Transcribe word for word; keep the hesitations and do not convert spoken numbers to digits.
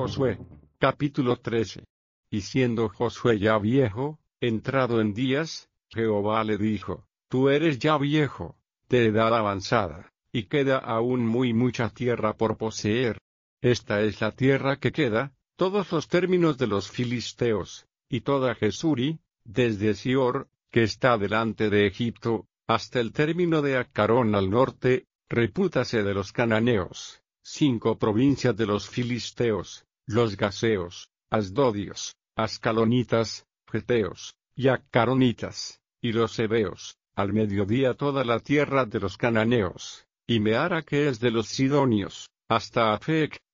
Josué. Capítulo trece. Y siendo Josué ya viejo, entrado en días, Jehová le dijo: Tú eres ya viejo, de edad avanzada, y queda aún muy mucha tierra por poseer. Esta es la tierra que queda, todos los términos de los filisteos, y toda Gesuri, desde Sior, que está delante de Egipto, hasta el término de Acarón al norte, repútase de los cananeos, cinco provincias de los filisteos, los gaseos, asdodios, ascalonitas, geteos, y acaronitas, y los heveos, al mediodía toda la tierra de los cananeos, y Meara que es de los sidonios, hasta Afec,